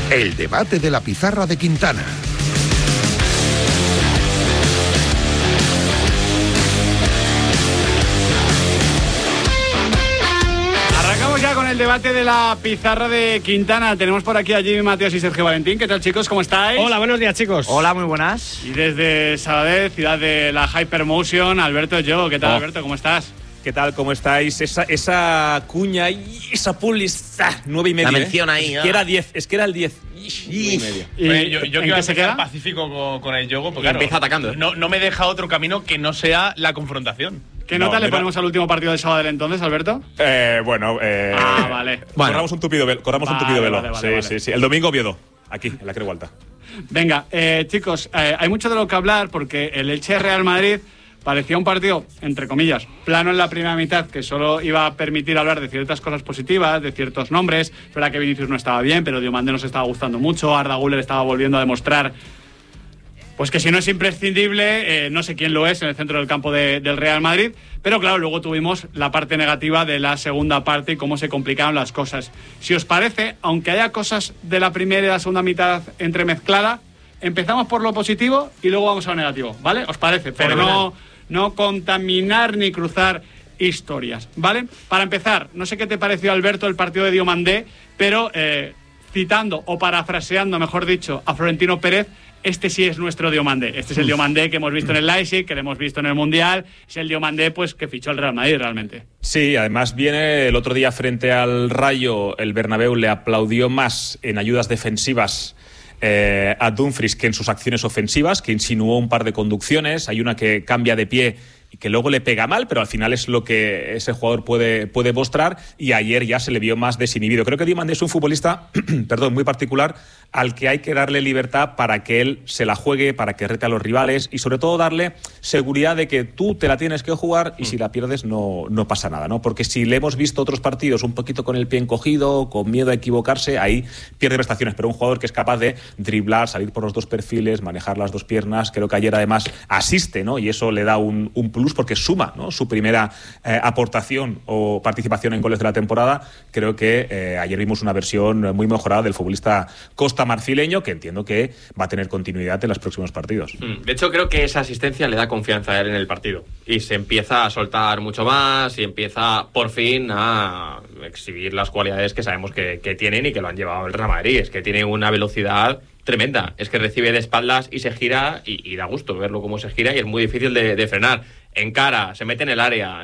El debate de la pizarra de Quintana. Arrancamos ya con el debate de la pizarra de Quintana. Tenemos por aquí a Jimmy Mateos y Sergio Valentín. ¿Qué tal, chicos? ¿Cómo estáis? Hola, buenos días, chicos. Hola, muy buenas. Y desde Sabadell, ciudad de la Hypermotion, Alberto Yogo. ¿Qué tal, Alberto? ¿Cómo estás? ¿Qué tal? ¿Cómo estáis? Esa cuña y esa publicidad 9:30. La mención ahí. Es que era 10, es que era el 10. 9:30. ¿Y yo en quiero qué se empezar queda? pacífico con el Yogo, porque Y empieza atacando. No me deja otro camino que no sea la confrontación. ¿Qué nota le ponemos al último partido de Sabadell entonces, Alberto? Vale. Bueno. Corramos un tupido velo. Vale. Sí. El domingo Oviedo, aquí, en la Creu Alta. Venga, chicos, hay mucho de lo que hablar porque el Elche Real Madrid parecía un partido, entre comillas, plano en la primera mitad, que solo iba a permitir hablar de ciertas cosas positivas, de ciertos nombres. Es verdad que Vinicius no estaba bien, pero Diomandé nos estaba gustando mucho. Arda Güler estaba volviendo a demostrar pues que si no es imprescindible, no sé quién lo es en el centro del campo del Real Madrid. Pero claro, luego tuvimos la parte negativa de la segunda parte y cómo se complicaron las cosas. Si os parece, aunque haya cosas de la primera y la segunda mitad entremezclada, empezamos por lo positivo y luego vamos a lo negativo, ¿vale? ¿Os parece? Pero no contaminar ni cruzar historias, ¿vale? Para empezar, no sé qué te pareció, Alberto, el partido de Diomandé, pero citando o parafraseando, mejor dicho, a Florentino Pérez, este sí es nuestro Diomandé. Este es el Diomandé que hemos visto en el Leipzig, que le hemos visto en el Mundial. Es el Diomandé pues, que fichó el Real Madrid realmente. Sí, además viene el otro día frente al Rayo, el Bernabéu le aplaudió más en ayudas defensivas a Dumfries que en sus acciones ofensivas, que insinuó un par de conducciones. Hay una que cambia de pie y que luego le pega mal, pero al final es lo que ese jugador puede mostrar, y ayer ya se le vio más desinhibido. Creo que Diomandé es un futbolista muy particular al que hay que darle libertad para que él se la juegue, para que rete a los rivales y sobre todo darle seguridad de que tú te la tienes que jugar y si la pierdes no pasa nada, ¿no? Porque si le hemos visto otros partidos un poquito con el pie encogido, con miedo a equivocarse, ahí pierde prestaciones, pero un jugador que es capaz de driblar, salir por los dos perfiles, manejar las dos piernas, creo que ayer además asiste, ¿no? Y eso le da un plus porque suma, ¿no? Su primera aportación o participación en goles de la temporada. Creo que ayer vimos una versión muy mejorada del futbolista costamarfileño, que entiendo que va a tener continuidad en los próximos partidos. De hecho, creo que esa asistencia le da confianza a él en el partido y se empieza a soltar mucho más y empieza por fin a exhibir las cualidades que sabemos que tienen y que lo han llevado el Real Madrid. Es que tiene una velocidad tremenda, es que recibe de espaldas y se gira y da gusto verlo cómo se gira y es muy difícil de frenar. Encara, se mete en el área,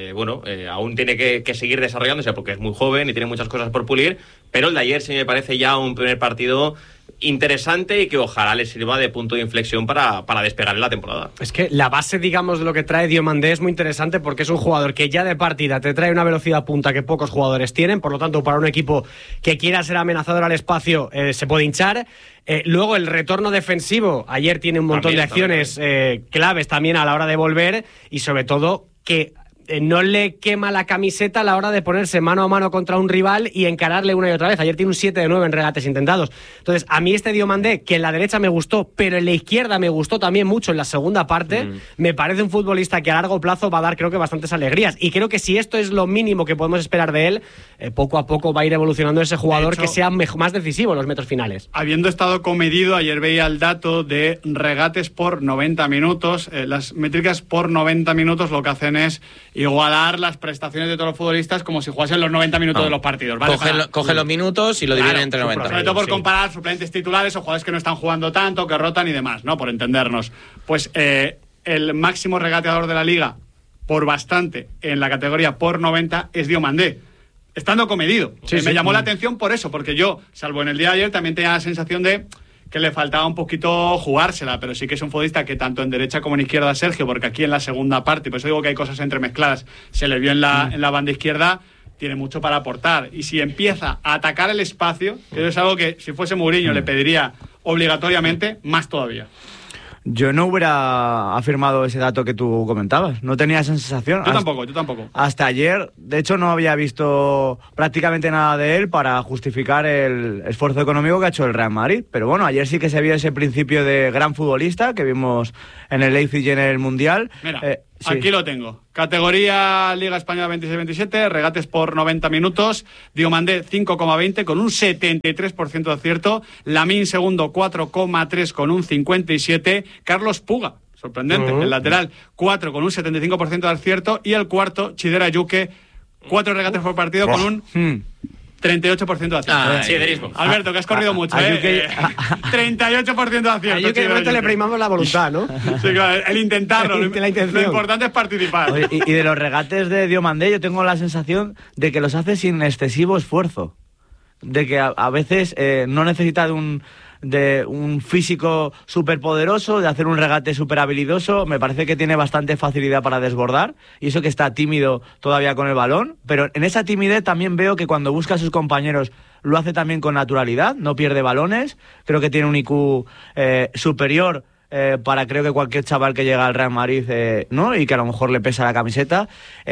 aún tiene que seguir desarrollándose porque es muy joven y tiene muchas cosas por pulir, pero el de ayer sí me parece ya un primer partido interesante y que ojalá le sirva de punto de inflexión para despegar en la temporada. Es que la base, digamos, de lo que trae Diomandé es muy interesante porque es un jugador que ya de partida te trae una velocidad punta que pocos jugadores tienen, por lo tanto para un equipo que quiera ser amenazador al espacio se puede hinchar. Luego el retorno defensivo, ayer tiene un montón de acciones claves también a la hora de volver y sobre todo que no le quema la camiseta a la hora de ponerse mano a mano contra un rival y encararle una y otra vez. Ayer tiene un 7 de 9 en regates intentados. Entonces, a mí este Diomandé, que en la derecha me gustó, pero en la izquierda me gustó también mucho en la segunda parte, me parece un futbolista que a largo plazo va a dar, creo que, bastantes alegrías. Y creo que si esto es lo mínimo que podemos esperar de él, poco a poco va a ir evolucionando ese jugador, de hecho, que sea más decisivo en los metros finales. Habiendo estado comedido, ayer veía el dato de regates por 90 minutos. Las métricas por 90 minutos lo que hacen es igualar las prestaciones de todos los futbolistas como si jugasen los 90 minutos de los partidos, ¿vale? Coge los minutos y lo dividen entre 90. Sobre todo por comparar suplentes titulares o jugadores que no están jugando tanto, que rotan y demás, ¿no? Por entendernos. Pues el máximo regateador de la Liga, por bastante, en la categoría por 90, es Diomandé. Estando comedido. Me llamó la atención por eso, porque yo, salvo en el día de ayer, también tenía la sensación de que le faltaba un poquito jugársela, pero sí que es un futbolista que tanto en derecha como en izquierda, Sergio, porque aquí en la segunda parte, y por eso digo que hay cosas entremezcladas, se le vio en la banda izquierda, tiene mucho para aportar. Y si empieza a atacar el espacio, que es algo que si fuese Mourinho le pediría obligatoriamente, más todavía. Yo no hubiera afirmado ese dato que tú comentabas. No tenía esa sensación. Yo tampoco. Hasta ayer, de hecho, no había visto prácticamente nada de él para justificar el esfuerzo económico que ha hecho el Real Madrid. Pero bueno, ayer sí que se vio ese principio de gran futbolista que vimos en el Leipzig y en el Mundial. Mira, Sí. Aquí lo tengo. Categoría Liga Española 26-27, regates por 90 minutos. Diomandé 5,20 con un 73% de acierto. Lamín segundo 4,3 con un 57. Carlos Puga, sorprendente, el lateral 4 con un 75% de acierto. Y el cuarto, Chidera Yuque, 4 regates por partido con un 38% de acierto. Chiderismo. Alberto, que has corrido mucho, 38% de acierto. A Yuque de momento le primamos la voluntad, ¿no? Sí, claro, el intentarlo. La intención. Lo importante es participar. Oye, y de los regates de Diomandé yo tengo la sensación de que los hace sin excesivo esfuerzo. De que a veces no necesita de un físico súper poderoso, de hacer un regate súper habilidoso. Me parece que tiene bastante facilidad para desbordar, y eso que está tímido todavía con el balón, pero en esa timidez también veo que cuando busca a sus compañeros lo hace también con naturalidad, no pierde balones. Creo que tiene un IQ superior para creo que cualquier chaval que llega al Real Madrid, ¿no? Y que a lo mejor le pesa la camiseta,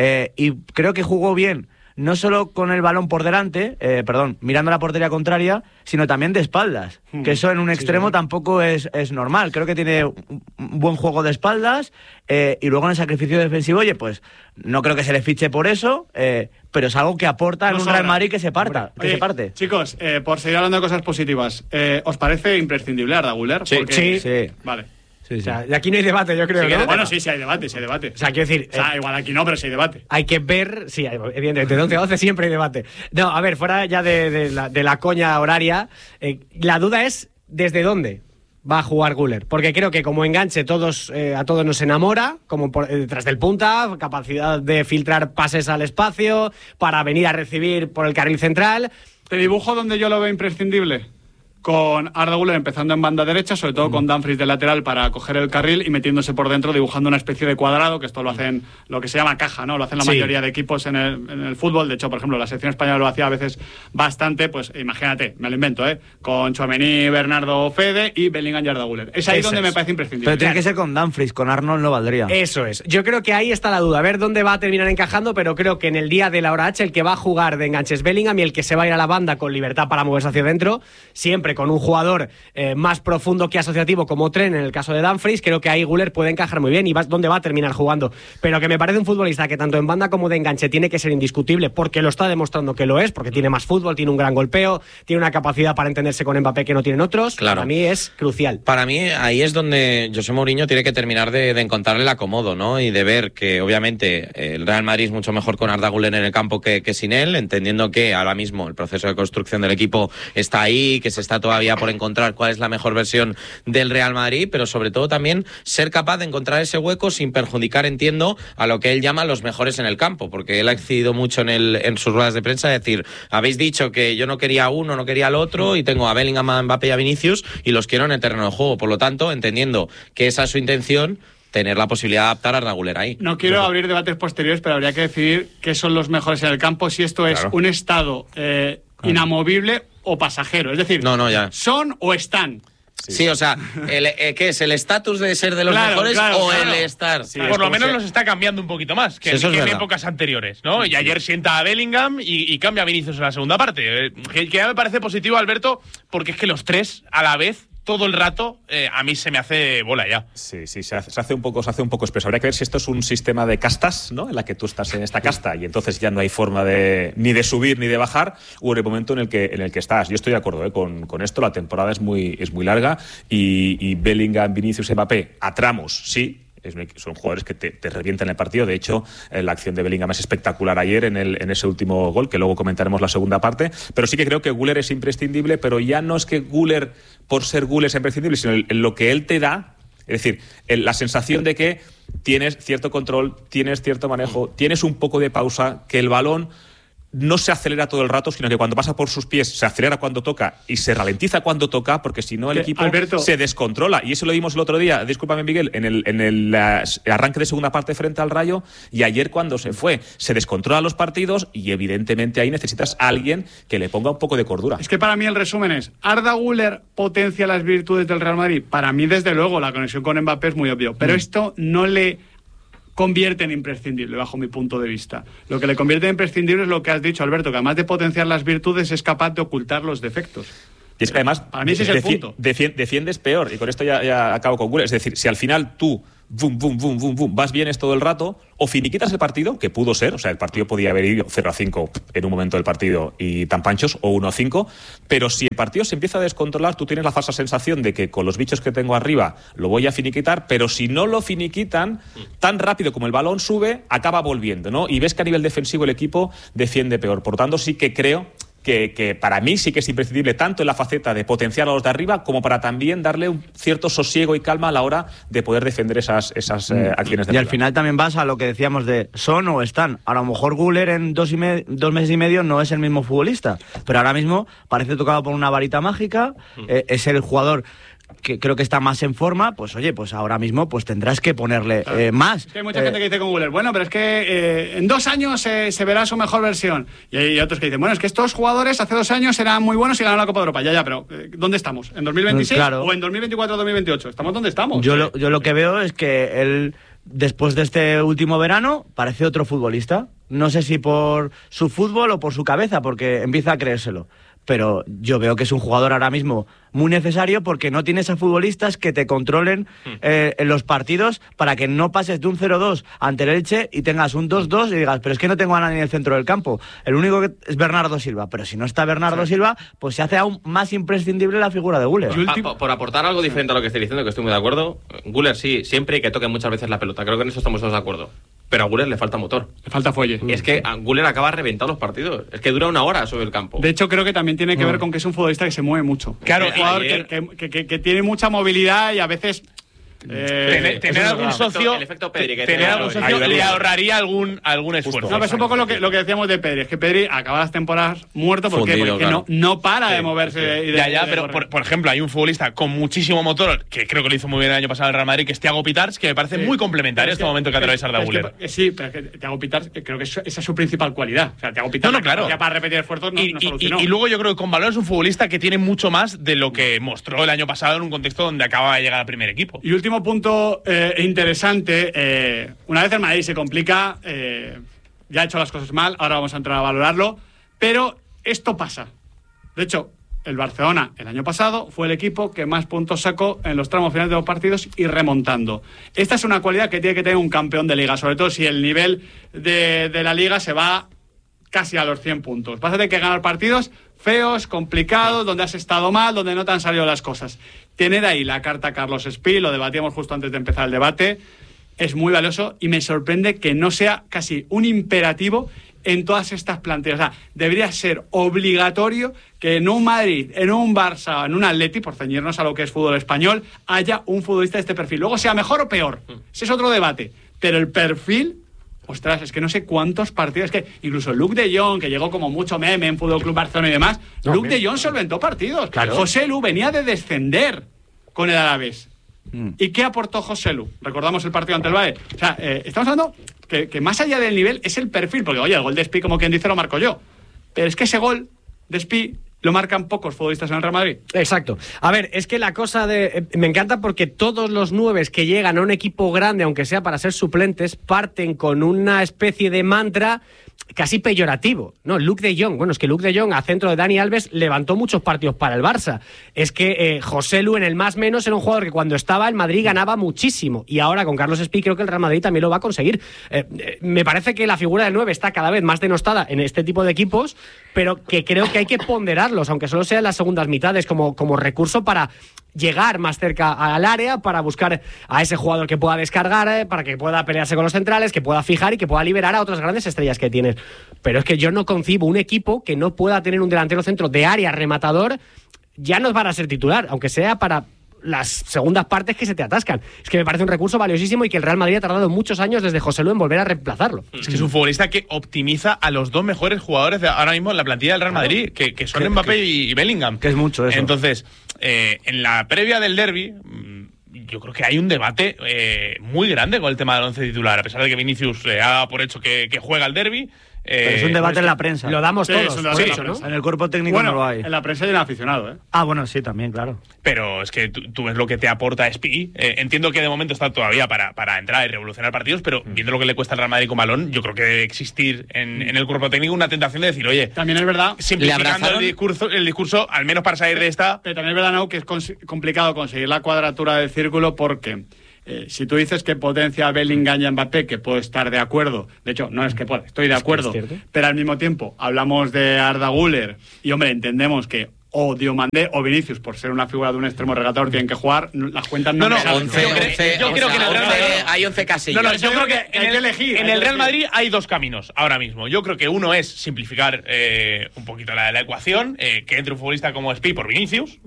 y creo que jugó bien no solo con el balón por delante, mirando la portería contraria, sino también de espaldas. Que eso en un extremo tampoco es normal. Creo que tiene un buen juego de espaldas, y luego en el sacrificio defensivo, oye, pues no creo que se le fiche por eso, pero es algo que aporta en un Real Madrid que se parta. Oye, se parte. Chicos, por seguir hablando de cosas positivas, ¿os parece imprescindible Arda Güler? Sí. Porque- Sí. Vale. Sí, sí. O sea, y aquí no hay debate, yo creo, Sí, ¿no? Bueno, sí hay debate, sí hay debate. O sea, quiero decir, O sea, igual aquí no, pero sí hay debate. hay que ver, sí, evidentemente, de 11 a 12 siempre hay debate. No, a ver, fuera ya de la coña horaria, la duda es ¿desde dónde va a jugar Güler? Porque creo que como enganche a todos nos enamora, como detrás del punta, capacidad de filtrar pases al espacio, para venir a recibir por el carril central. Te dibujo donde yo lo veo imprescindible. Con Arda Güler empezando en banda derecha, sobre todo con Dumfries de lateral para coger el carril y metiéndose por dentro, dibujando una especie de cuadrado, que esto lo hacen, lo que se llama caja, ¿no? Lo hacen la mayoría de equipos en el fútbol. De hecho, por ejemplo, la selección española lo hacía a veces bastante, pues imagínate, me lo invento, con Tchouaméni, Bernardo, Fede y Bellingham y Arda Güler. Es ahí Eso donde es. me parece imprescindible. Pero tiene que ser con Dumfries, con Arnold no valdría. Eso es. Yo creo que ahí está la duda. A ver dónde va a terminar encajando, pero creo que en el día de la hora H el que va a jugar de enganches Bellingham y el que se va a ir a la banda con libertad para moverse hacia adentro, siempre con un jugador más profundo que asociativo como Tren en el caso de Dumfries. Creo que ahí Güler puede encajar muy bien y dónde va a terminar jugando. Pero que me parece un futbolista que tanto en banda como de enganche tiene que ser indiscutible, porque lo está demostrando que lo es, porque tiene más fútbol, tiene un gran golpeo, tiene una capacidad para entenderse con Mbappé que no tienen otros. Claro. Para mí es crucial. Para mí ahí es donde José Mourinho tiene que terminar de encontrarle el acomodo, ¿no? Y de ver que obviamente el Real Madrid es mucho mejor con Arda Güler en el campo que sin él, entendiendo que ahora mismo el proceso de construcción del equipo está ahí, que se está todavía por encontrar cuál es la mejor versión del Real Madrid, pero sobre todo también ser capaz de encontrar ese hueco sin perjudicar, entiendo, a lo que él llama los mejores en el campo, porque él ha incidido mucho en sus ruedas de prensa, es decir, habéis dicho que yo no quería uno, no quería al otro, y tengo a Bellingham, a Mbappé y a Vinicius, y los quiero en el terreno de juego. Por lo tanto, entendiendo que esa es su intención, tener la posibilidad de adaptar a Arda Güler ahí. No quiero abrir debates posteriores, pero habría que decidir qué son los mejores en el campo, si esto es un estado inamovible o pasajero. Es decir, ya. ¿son o están? Sí, o sea, ¿qué es? ¿El estatus de ser de los mejores o el estar? Sí, por lo menos los está cambiando un poquito más que, Sí, en épocas anteriores, ¿no? Y ayer sienta a Bellingham y cambia a Vinicius en la segunda parte. Que ya me parece positivo, Alberto, porque es que los tres a la vez, todo el rato, a mí se me hace bola ya. Sí, se hace un poco espeso. Habría que ver si esto es un sistema de castas, ¿no? En la que tú estás en esta casta y entonces ya no hay forma ni de subir ni de bajar, o en el momento en el que estás. Yo estoy de acuerdo con esto. La temporada es muy larga y Bellingham, Vinicius, Mbappé a tramos, sí. Son jugadores que te revientan el partido. De hecho, la acción de Bellingham es espectacular ayer en ese último gol, que luego comentaremos la segunda parte. Pero sí que creo que Güler es imprescindible, pero ya no es que Güler, por ser Güler, sea imprescindible, sino en lo que él te da. Es decir, la sensación de que tienes cierto control, tienes cierto manejo, tienes un poco de pausa, que el balón no se acelera todo el rato, sino que cuando pasa por sus pies se acelera cuando toca y se ralentiza cuando toca, porque si no el equipo Alberto, se descontrola. Y eso lo vimos el otro día, discúlpame Miguel, en el arranque de segunda parte frente al Rayo, y ayer cuando se descontrola los partidos y evidentemente ahí necesitas a alguien que le ponga un poco de cordura. Es que para mí el resumen es, ¿Arda Güler potencia las virtudes del Real Madrid? Para mí, desde luego, la conexión con Mbappé es muy obvio, pero esto no le convierte en imprescindible, bajo mi punto de vista. Lo que le convierte en imprescindible es lo que has dicho, Alberto, que además de potenciar las virtudes es capaz de ocultar los defectos. Y es que además para mí ese es el punto. Defiendes peor, y con esto ya acabo con Güler. Es decir, si al final tú bum, bum, bum, bum, bum, vas bien todo el rato, o finiquitas el partido, que pudo ser, o sea, el partido podía haber ido 0-5 en un momento del partido y tan panchos, o 1-5, pero si el partido se empieza a descontrolar, tú tienes la falsa sensación de que con los bichos que tengo arriba lo voy a finiquitar, pero si no lo finiquitan, tan rápido como el balón sube, acaba volviendo, ¿no? Y ves que a nivel defensivo el equipo defiende peor. Por tanto, sí que creo que para mí sí que es imprescindible tanto en la faceta de potenciar a los de arriba como para también darle un cierto sosiego y calma a la hora de poder defender esas acciones de Y arriba. al final también vas a lo que decíamos de son o están. A lo mejor Güler en 2 meses y medio no es el mismo futbolista, pero ahora mismo parece tocado por una varita mágica, es el jugador que creo que está más en forma, pues oye, pues ahora mismo pues tendrás que ponerle más. Es que hay mucha gente que dice con Güler, bueno, pero es que en 2 años se verá su mejor versión. Y hay otros que dicen, bueno, es que estos jugadores hace 2 años eran muy buenos y ganaron la Copa de Europa. Ya, pero ¿dónde estamos? ¿En 2026 Claro. o en 2024-2028? ¿Estamos donde estamos? Yo lo que veo es que él, después de este último verano, parece otro futbolista. No sé si por su fútbol o por su cabeza, porque empieza a creérselo. Pero yo veo que es un jugador ahora mismo muy necesario porque no tienes a futbolistas que te controlen en los partidos para que no pases de un 0-2 ante el Elche y tengas un 2-2 y digas, pero es que no tengo a nadie en el centro del campo. El único que es Bernardo Silva, pero si no está Bernardo Silva, pues se hace aún más imprescindible la figura de Güler. Por aportar algo diferente a lo que estoy diciendo, que estoy muy de acuerdo, Güler sí, siempre que toque muchas veces la pelota, creo que en eso estamos todos de acuerdo. Pero a Güler le falta motor. Le falta fuelle. Es que a Güler acaba reventando los partidos. Es que dura 1 hora sobre el campo. De hecho, creo que también tiene que ver con que es un futbolista que se mueve mucho. Claro, un jugador que tiene mucha movilidad y a veces... tener algún socio, El efecto Pedri, que tener algún socio Ayudaría. le ahorraría algún esfuerzo. No, pero es un poco lo que decíamos de Pedri. Es que Pedri acaba las temporadas muerto. ¿Por qué? Fundido, Porque claro. no para de moverse. Y de, Pero correr. por ejemplo, hay un futbolista con muchísimo motor, que creo que lo hizo muy bien el año pasado en el Real Madrid, que es Thiago Pitars, que me parece muy complementario este momento que atraviesa Arda Güler. Sí, pero es que Thiago Pitars, creo que esa es su principal cualidad. O sea, Thiago Pitars, No, claro. ya para repetir esfuerzos, no solucionó. Y luego yo creo que con balón es un futbolista que tiene mucho más de lo que mostró el año pasado en un contexto donde acaba de llegar al primer equipo. Y último punto interesante, una vez el Madrid se complica, ya ha hecho las cosas mal, ahora vamos a entrar a valorarlo, pero esto pasa. De hecho, el Barcelona el año pasado fue el equipo que más puntos sacó en los tramos finales de los partidos y remontando. Esta es una cualidad que tiene que tener un campeón de liga, sobre todo si el nivel de la liga se va casi a los 100 puntos. Vas a tener que ganar partidos feos, complicados, donde has estado mal, donde no te han salido las cosas. Tener ahí la carta Carlos Espí, lo debatíamos justo antes de empezar el debate, es muy valioso y me sorprende que no sea casi un imperativo en todas estas plantillas. O sea, debería ser obligatorio que en un Madrid, en un Barça, en un Atleti, por ceñirnos a lo que es fútbol español, haya un futbolista de este perfil. Luego sea mejor o peor, ese es otro debate. Pero el perfil... Ostras, es que no sé cuántos partidos. Es que incluso Luke de Jong, que llegó como mucho meme en Fútbol Club Barcelona y demás, Luke de Jong solventó partidos. Claro. José Lu venía de descender con el Alavés. ¿Y qué aportó José Lu? Recordamos el partido ante el Valle. O sea, estamos hablando que más allá del nivel es el perfil, porque oye, el gol de Espí, como quien dice, lo marco yo. Pero es que ese gol de Espí lo marcan pocos futbolistas en el Real Madrid. Exacto. A ver, es que la cosa de... me encanta porque todos los 9 que llegan a un equipo grande, aunque sea para ser suplentes, parten con una especie de mantra casi peyorativo. No, Luke de Jong. Bueno, es que Luke de Jong, a centro de Dani Alves, levantó muchos partidos para el Barça. Es que José Lu, en el más menos, era un jugador que cuando estaba en Madrid ganaba muchísimo. Y ahora con Carlos Espí creo que el Real Madrid también lo va a conseguir. Me parece que la figura del 9 está cada vez más denostada en este tipo de equipos, pero que creo que hay que ponderarlos, aunque solo sea en las segundas mitades, como recurso para llegar más cerca al área, para buscar a ese jugador que pueda descargar, para que pueda pelearse con los centrales, que pueda fijar y que pueda liberar a otras grandes estrellas que tienes. Pero es que yo no concibo un equipo que no pueda tener un delantero centro de área rematador, ya no para ser titular, aunque sea para las segundas partes que se te atascan. Es que me parece un recurso valiosísimo y que el Real Madrid ha tardado muchos años desde José Lu en volver a reemplazarlo. Es que es un futbolista que optimiza a los 2 mejores jugadores de ahora mismo en la plantilla del Real Madrid, que son Mbappé y Bellingham. Que es mucho eso. Entonces, en la previa del derbi, yo creo que hay un debate muy grande con el tema del 11 titular, a pesar de que Vinicius ha dado por hecho que juega el derbi. Pero es un debate en la prensa. Lo damos Sí, todos. es un debate por en la eso, ¿no? prensa. En el cuerpo técnico Bueno, no lo hay. en la prensa y en el aficionado, Ah, bueno, sí, también, claro. Pero es que tú ves lo que te aporta Espí. Entiendo que de momento está todavía para entrar y revolucionar partidos, pero viendo lo que le cuesta al Real Madrid con balón, yo creo que debe existir en el cuerpo técnico una tentación de decir, oye, También es verdad, simplificando ¿Le el discurso, al menos para salir de esta. pero también es verdad, ¿no?, que es complicado conseguir la cuadratura del círculo porque Si tú dices que potencia a Bellingham y a Mbappé, que puedo estar de acuerdo, de hecho, no es que pueda, estoy de acuerdo, pero al mismo tiempo hablamos de Arda Güler y, hombre, entendemos que o Diomandé o Vinicius, por ser una figura de un extremo regatador, tienen que jugar, las cuentas no me salen. 11, yo creo que en el Real Madrid hay 11 casillas. Yo creo que hay que elegir. En el Real Madrid hay dos caminos ahora mismo. Yo creo que uno es simplificar un poquito la ecuación, que entre un futbolista como Spi por Vinicius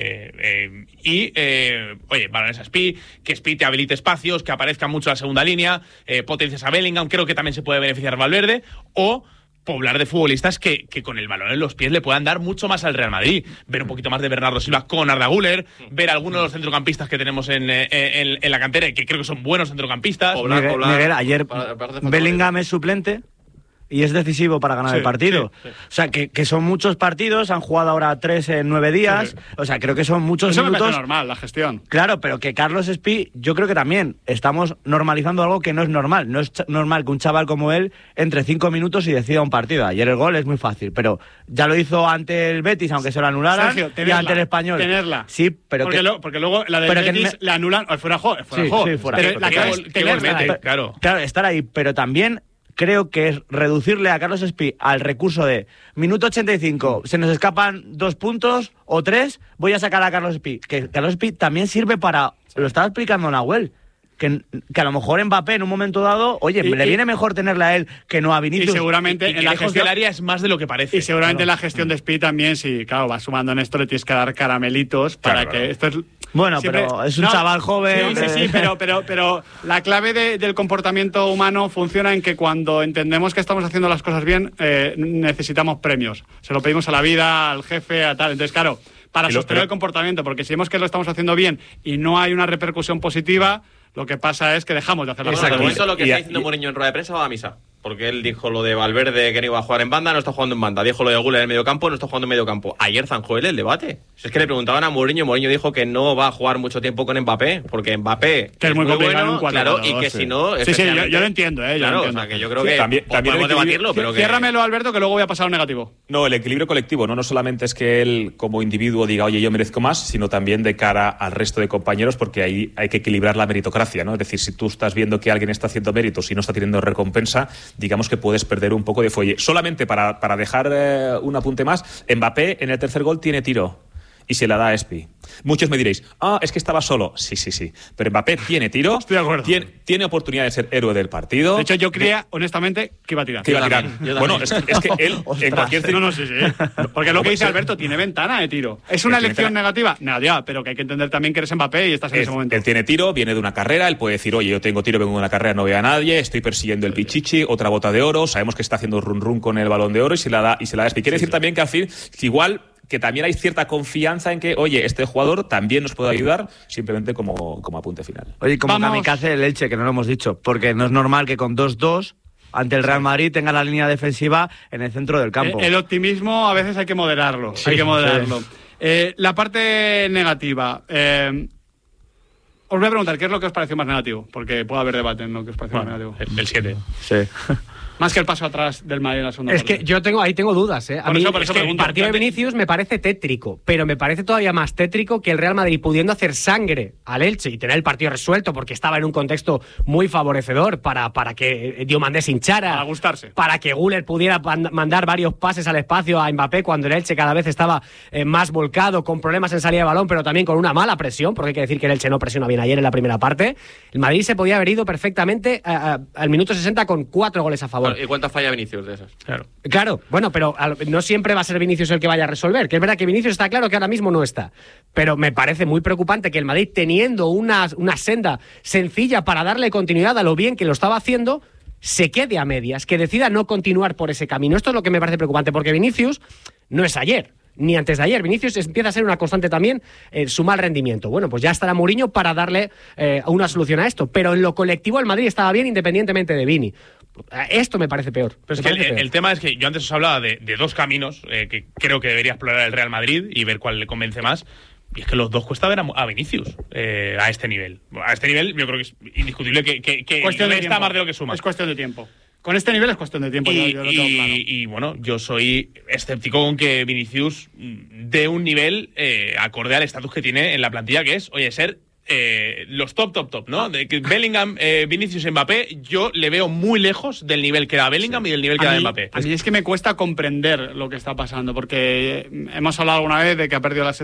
oye, balones a Spi, que Spi te habilite espacios, que aparezca mucho la segunda línea, potencias a Bellingham, creo que también se puede beneficiar Valverde, o poblar de futbolistas que con el balón en los pies le puedan dar mucho más al Real Madrid. Ver un poquito más de Bernardo Silva con Arda Güler, ver algunos de los centrocampistas que tenemos en la cantera, que creo que son buenos centrocampistas. Miguel, ayer Bellingham es suplente y es decisivo para ganar el partido. Sí. O sea, que son muchos partidos, han jugado ahora 3 en 9 días, o sea, creo que son muchos Eso minutos. me parece normal, la gestión. Claro, pero que Carlos Spi, yo creo que también estamos normalizando algo que no es normal. No es normal que un chaval como él entre 5 minutos y decida un partido. Ayer el gol es muy fácil, pero ya lo hizo ante el Betis, aunque se lo anularan, Sergio, y ante el Español. Tenerla. Sí, pero porque luego la del Betis le anulan, o fuera juego. Sí, fuera. Pero la clave es tenerla. Claro, estar ahí, pero también creo que es reducirle a Carlos Spi al recurso de minuto 85, se nos escapan 2 puntos o 3, voy a sacar a Carlos Spi. Que Carlos Spi también sirve para, lo estaba explicando Nahuel, que a lo mejor Mbappé en un momento dado, oye, le viene mejor tenerle a él que no a Vinicius. Y seguramente en la gestión del área es más de lo que parece. Y seguramente en la gestión de Spi también, si claro, vas sumando en esto, le tienes que dar caramelitos para que esto es. Bueno, siempre, pero es un chaval joven. Sí, pero la clave del comportamiento humano funciona en que cuando entendemos que estamos haciendo las cosas bien, necesitamos premios. Se lo pedimos a la vida, al jefe, a tal. Entonces, claro, para sostener el comportamiento, porque si vemos que lo estamos haciendo bien y no hay una repercusión positiva, lo que pasa es que dejamos de hacer las cosas bien. Eso lo que está diciendo Mourinho en rueda de prensa va a misa. Porque él dijo lo de Valverde que no iba a jugar en banda, no está jugando en banda. Dijo lo de Güler en el medio campo, no está jugando en medio campo. Ayer zanjó él el debate. Es que le preguntaban a Mourinho dijo que no va a jugar mucho tiempo con Mbappé, porque Mbappé que es muy complicado bueno, claro, y que si no... Sí, yo lo entiendo, claro, lo entiendo. O sea, que yo creo que también podemos debatirlo, pero que... Ciérramelo, Alberto, que luego voy a pasar a un negativo. No, el equilibrio colectivo, no solamente es que él como individuo diga, oye, yo merezco más, sino también de cara al resto de compañeros, porque ahí hay que equilibrar la meritocracia, ¿no? Es decir, si tú estás viendo que alguien está haciendo méritos y no está teniendo recompensa, digamos que puedes perder un poco de fuelle. Solamente para dejar un apunte más, Mbappé en el tercer gol tiene tiro y se la da a Spi. Muchos me diréis, es que estaba solo. Sí. Pero Mbappé tiene tiro. Estoy de acuerdo. Tiene oportunidad de ser héroe del partido. De hecho, yo creía, honestamente, que iba a tirar. Bueno, es que él, en cualquier... No, sí. Porque lo que dice Alberto, tiene ventana de tiro. ¿Es una elección negativa? Nada, pero que hay que entender también que eres Mbappé y estás en ese momento. Él tiene tiro, viene de una carrera, él puede decir, oye, yo tengo tiro, vengo de una carrera, no veo a nadie, estoy persiguiendo el Pichichi, otra bota de oro, sabemos que está haciendo run con el balón de oro y se la da Spi. Quiere decir también que al fin, igual... que también hay cierta confianza en que, oye, este jugador también nos puede ayudar, simplemente como apunte final. Oye, como kamikaze el Elche, que no lo hemos dicho, porque no es normal que con 2-2 ante el Real Madrid tenga la línea defensiva en el centro del campo. El optimismo a veces hay que moderarlo. Sí. La parte negativa. Os voy a preguntar, ¿qué es lo que os pareció más negativo? Porque puede haber debate en lo que os pareció más negativo. El 7. Sí. Más que el paso atrás del Madrid en la segunda parte. Es que yo tengo dudas, ¿eh? A mí el partido de Vinicius me parece tétrico, pero me parece todavía más tétrico que el Real Madrid pudiendo hacer sangre al Elche y tener el partido resuelto porque estaba en un contexto muy favorecedor para que Diomandé se hinchara. Para gustarse. Para que Güler pudiera mandar varios pases al espacio a Mbappé cuando el Elche cada vez estaba más volcado, con problemas en salida de balón, pero también con una mala presión, porque hay que decir que el Elche no presiona bien ayer en la primera parte. El Madrid se podía haber ido perfectamente al minuto 60 con 4 goles a favor. ¿Y cuántas falla Vinicius de esas? Claro, bueno, pero no siempre va a ser Vinicius el que vaya a resolver, que es verdad que Vinicius está claro que ahora mismo no está, pero me parece muy preocupante que el Madrid, teniendo una senda sencilla para darle continuidad a lo bien que lo estaba haciendo, se quede a medias, que decida no continuar por ese camino. Esto es lo que me parece preocupante, porque Vinicius no es ayer, ni antes de ayer. Vinicius empieza a ser una constante también su mal rendimiento. Bueno, pues ya estará Mourinho para darle una solución a esto, pero en lo colectivo el Madrid estaba bien independientemente de Vini. Esto me parece peor. Pero el tema es que yo antes os hablaba de dos caminos que creo que debería explorar el Real Madrid y ver cuál le convence más. Y es que los dos cuesta ver a Vinicius a este nivel. A este nivel yo creo que es indiscutible que está más de lo que suma. Es cuestión de tiempo. Con este nivel es cuestión de tiempo. Yo lo tengo claro. Y bueno, yo soy escéptico con que Vinicius dé un nivel acorde al estatus que tiene en la plantilla, que es, oye, ser los top, ¿no? De que Bellingham, Vinicius, Mbappé, yo le veo muy lejos del nivel que da Bellingham y del nivel que da Mbappé. A mí es que me cuesta comprender lo que está pasando, porque hemos hablado alguna vez de que ha perdido la